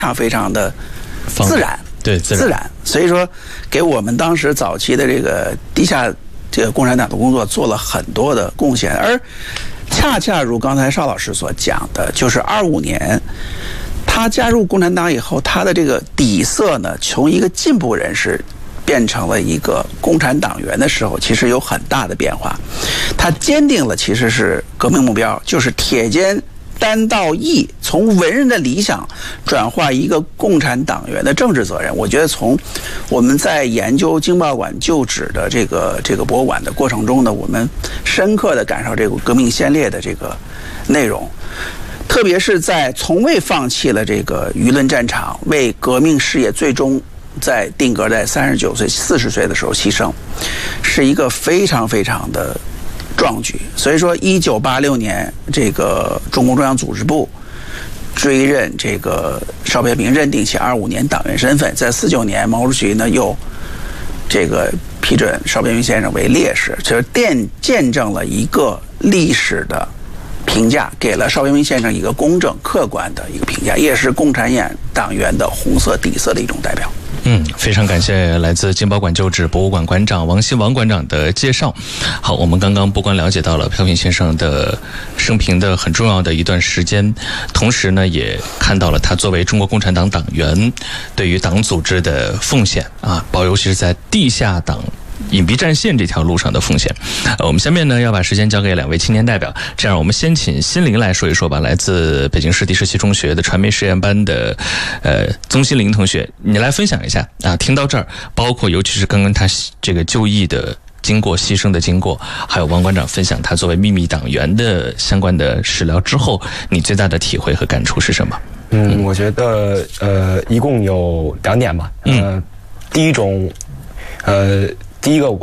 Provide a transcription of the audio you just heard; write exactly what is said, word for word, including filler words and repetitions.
常非常的自然， 对自 然, 自然，所以说给我们当时早期的这个地下这个共产党的工作做了很多的贡献，而恰恰如刚才邵老师所讲的，就是二五年他加入共产党以后，他的这个底色呢，从一个进步人士变成了一个共产党员的时候，其实有很大的变化。他坚定了其实是革命目标，就是铁肩担道义，从文人的理想转化一个共产党员的政治责任。我觉得从我们在研究经报馆旧址的这个这个博物馆的过程中呢，我们深刻地感受这个革命先烈的这个内容，特别是在从未放弃了这个舆论战场，为革命事业最终在定格在三十九岁、四十岁的时候牺牲，是一个非常非常的壮举。所以说，一九八六年，这个中共中央组织部追认这个邵培明，认定其二五年党员身份。在四九年，毛主席呢又这个批准邵培明先生为烈士，就是见见证了一个历史的评价，给了邵培明先生一个公正客观的一个评价，也是共产党员的红色底色的一种代表。 嗯，非常感谢来自经保馆旧址博物馆馆长王希王馆长的介绍。好，我们刚刚不光了解到了朴平先生的生平的很重要的一段时间，同时呢，也看到了他作为中国共产党党员对于党组织的奉献啊，包尤其是在地下党隐蔽战线这条路上的奉献。呃，我们下面呢要把时间交给两位青年代表，这样我们先请心灵来说一说吧。来自北京市第十七中学的传媒实验班的呃宗心灵同学，你来分享一下啊。听到这儿，包括尤其是刚刚他这个就义的经过、牺牲的经过，还有王馆长分享他作为秘密党员的相关的史料之后，你最大的体会和感触是什么？ 嗯，我觉得呃一共有两点吧。呃， 嗯， 第一种，呃。第一个，我